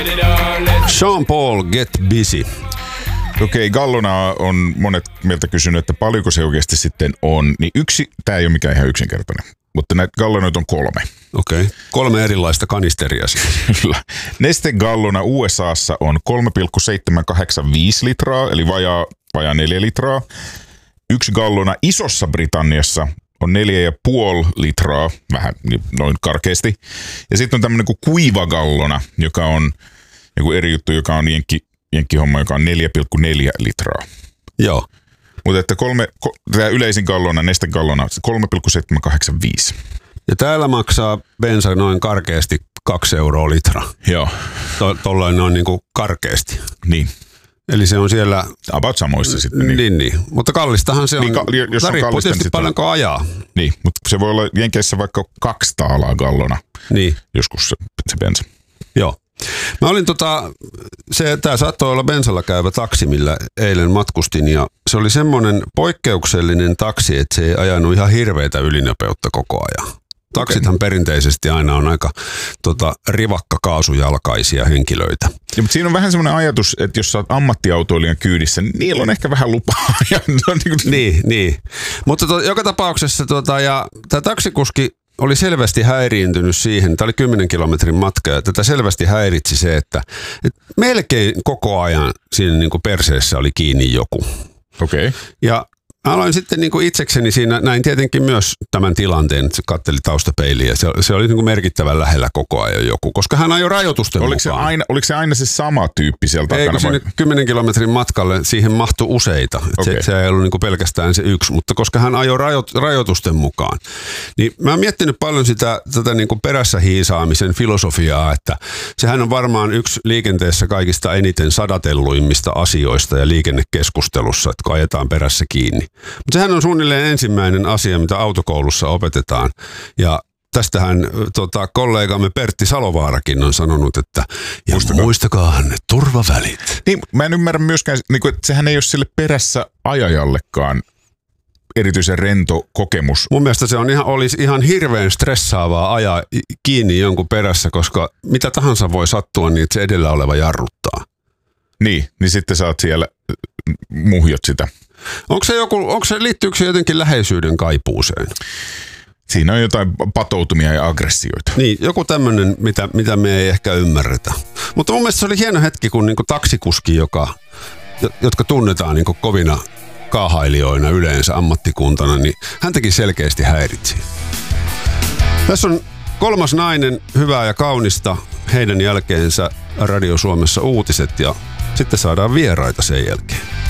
Sean Paul, Get Busy. Okei, gallona on monet meiltä kysynyt, että paljonko se oikeasti sitten on. Niin tämä ei ole mikään ihan yksinkertainen, mutta näitä gallonoita on 3. Okei, 3 erilaista kanisteria siis. Kyllä. Neste Gallona USAssa on 3,785 litraa, eli vajaa 4 litraa. 1 gallona Isossa Britanniassa on 4,5 litraa, vähän noin karkeasti. Ja sitten on tämmöinen kuin kuiva gallona, joka on joku eri juttu, joka on jenkkihomma, joka on 4,4 litraa. Joo. Mutta että tämä yleisin gallona, Neste Gallona, 3,785. Ja täällä maksaa bensa noin karkeasti 2 euroa litra. Joo. Tollain noin niin kuin karkeasti. Niin. Eli se on siellä... About samoissa sitten. Niin. Mutta kallistahan se on. Niin, jos on riippuu tietysti paljonko ajaa. Niin, mutta se voi olla Jenkeissä vaikka 2 taalaa gallona. Niin. Joskus se bensa. Joo. Mä olin tää saattoi olla bensalla käyvä taksi, millä eilen matkustin, ja se oli semmoinen poikkeuksellinen taksi, että se ei ajanut ihan hirveätä ylinopeutta koko ajan. Taksithan perinteisesti aina on aika rivakka-kaasujalkaisia henkilöitä. Ja, mutta siinä on vähän semmoinen ajatus, että jos sä oot ammattiautoilijan kyydissä, niin niillä on ehkä vähän lupaa. Niin. Mutta joka tapauksessa ja tämä taksikuski oli selvästi häiriintynyt siihen, tämä oli 10 kilometrin matka, ja tätä selvästi häiritsi se, että melkein koko ajan siinä niin kuin perseessä oli kiinni joku. Okei. Okay. Ja aloin sitten niin kuin itsekseni siinä, näin tietenkin myös tämän tilanteen, että se katseli taustapeiliin, ja se oli niin kuin merkittävän lähellä koko ajan joku, koska hän ajoi rajoitusten mukaan. Oliko se aina se sama tyyppi sieltä takana? Ei, kun sinne 10 kilometrin matkalle siihen mahtui useita. Okay. Se ei ollut niin kuin pelkästään se yksi, mutta koska hän ajoi rajoitusten mukaan, niin mä oon miettinyt paljon tätä niin kuin perässä hiisaamisen filosofiaa, että sehän on varmaan yksi liikenteessä kaikista eniten sadatelluimmista asioista ja liikennekeskustelussa, että kun ajetaan perässä kiinni. Mutta sehän on suunnilleen ensimmäinen asia, mitä autokoulussa opetetaan. Ja tästähän kollegamme Pertti Salovaarakin on sanonut, että muistakaa ne turvavälit. Niin, mä en ymmärrä myöskään, että sehän ei ole sille perässä ajajallekaan erityisen rento kokemus. Mun mielestä se olisi ihan hirveän stressaavaa ajaa kiinni jonkun perässä, koska mitä tahansa voi sattua, niin että se edellä oleva jarruttaa. Niin sitten sä oot siellä, muhjot sitä. Liittyykö se jotenkin läheisyyden kaipuuseen? Siinä on jotain patoutumia ja aggressioita. Niin, joku tämmöinen, mitä me ei ehkä ymmärretä. Mutta mun mielestä se oli hieno hetki, kun niinku taksikuski, jotka tunnetaan niinku kovina kaahailijoina yleensä ammattikuntana, niin hän teki selkeästi häiritsi. Tässä on 3. nainen, hyvää ja kaunista, heidän jälkeensä Radio Suomessa uutiset, ja sitten saadaan vieraita sen jälkeen.